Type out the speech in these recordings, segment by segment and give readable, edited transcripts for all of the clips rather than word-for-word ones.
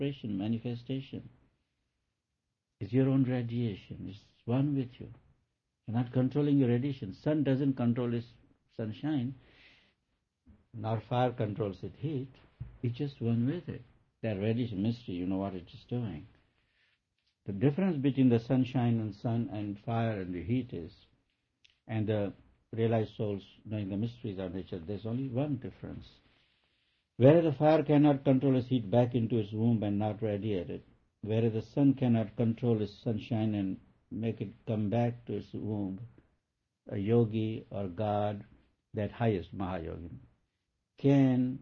expression, manifestation. It's your own radiation. It's one with you. You're not controlling your radiation. Sun doesn't control its sunshine, nor fire controls its heat. It's just one with it. That radiation mystery, you know what it is doing. The difference between the sunshine and sun and fire and the heat is, and the realized souls knowing the mysteries of nature, there's only one difference. Whereas the fire cannot control its heat back into its womb and not radiate it, whereas the sun cannot control its sunshine and make it come back to its womb, a yogi or God, that highest Mahayogi, can,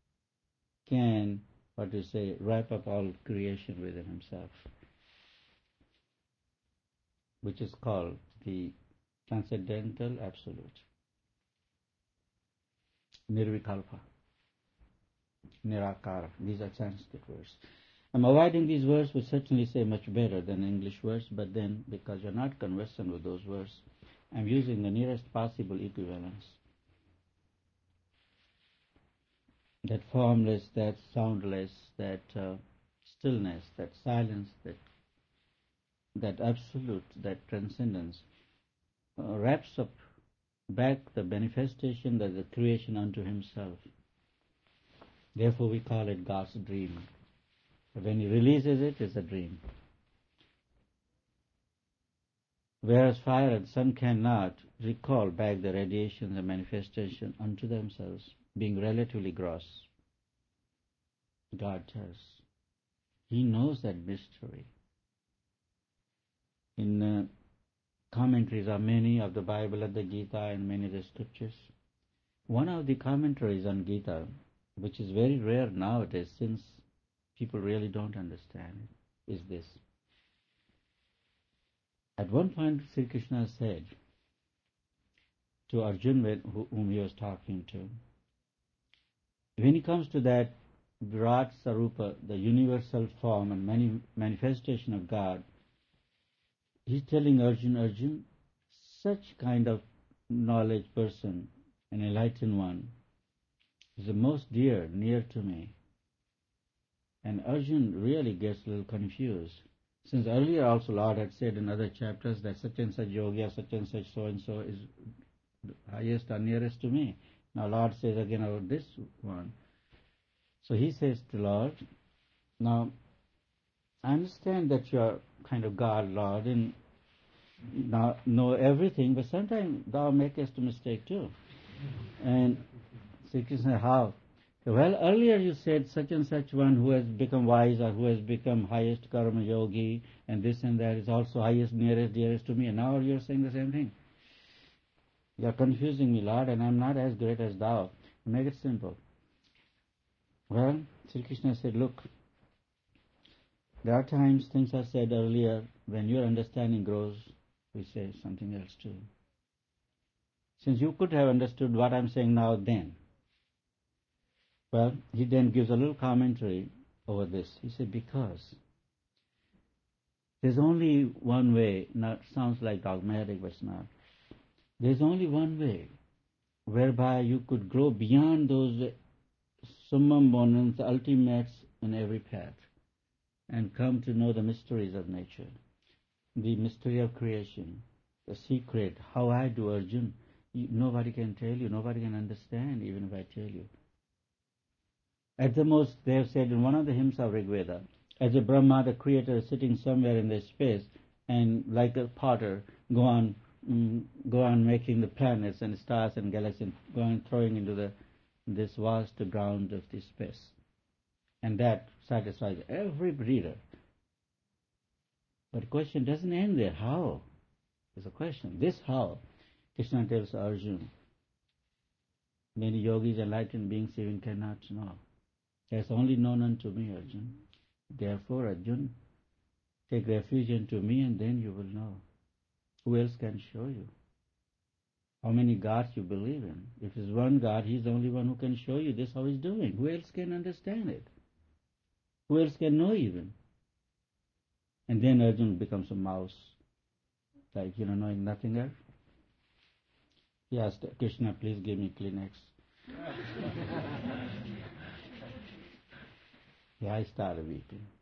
wrap up all creation within himself, which is called the transcendental absolute. Nirvikalpa, Nirakara. These are Sanskrit words. I'm avoiding these words, which certainly say much better than English words, but then, because you're not conversant with those words, I'm using the nearest possible equivalence. That formless, that soundless, that stillness, that silence, that absolute, that transcendence, wraps up back the manifestation, that the creation unto himself. Therefore we call it God's dream. When he releases it, it's a dream. Whereas fire and sun cannot recall back the radiation, the manifestation unto themselves, being relatively gross. God does. He knows that mystery. In commentaries are many of the Bible and the Gita and many of the scriptures. One of the commentaries on Gita, which is very rare nowadays since people really don't understand it, is this. At one point Sri Krishna said to Arjuna, whom he was talking to, when he comes to that Virat Sarupa, the universal form and manifestation of God, he's telling Arjuna, such kind of knowledge person, an enlightened one, is the most near to me. And Arjuna really gets a little confused. Since earlier also Lord had said in other chapters that such and such yogi or such and such so-and-so is highest or nearest to me. Now Lord says again about this one. So he says to Lord, now I understand that you are kind of God, Lord, and know everything, but sometimes thou makest a mistake too. And Sri Krishna, how? Well, earlier you said such and such one who has become wise or who has become highest karma yogi and this and that is also highest, nearest, dearest to me. And now you're saying the same thing. You're confusing me, Lord, and I'm not as great as thou. Make it simple. Well, Sri Krishna said, look, there are times things are said earlier, when your understanding grows, we say something else too. Since you could have understood what I'm saying now then, well, he then gives a little commentary over this. He said, because there's only one way, now sounds like dogmatic, but it's not. There's only one way whereby you could grow beyond those summum bonums, ultimates in every path, and come to know the mysteries of nature, the mystery of creation, the secret, how I do, Arjuna. Nobody can tell you, nobody can understand, even if I tell you. At the most, they have said in one of the hymns of Rig Veda, as a Brahma, the creator, is sitting somewhere in this space, and like a potter, go on making the planets and stars and galaxies, go on throwing into this vast ground of this space. And that satisfies every reader. But the question doesn't end there. How? Is a question. This how? Krishna tells Arjuna. Many yogis, enlightened beings even cannot know. That's only known unto me, Arjuna. Therefore, Arjuna, take refuge into me and then you will know. Who else can show you? How many gods you believe in? If there's one God, He's the only one who can show you this, how He's doing. Who else can understand it? Who else can know even? And then Arjuna becomes a mouse, like, knowing nothing else. He asked Krishna, please give me Kleenex. Yeah, I started weeping.